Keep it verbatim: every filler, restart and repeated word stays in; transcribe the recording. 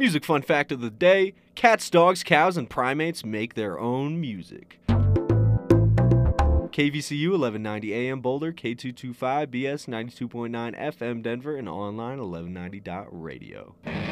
Music fun fact of the day: cats, dogs, cows, and primates make their own music. K V C U eleven ninety A M Boulder, K two twenty-five B S ninety-two point nine F M Denver, and online eleven ninety dot radio.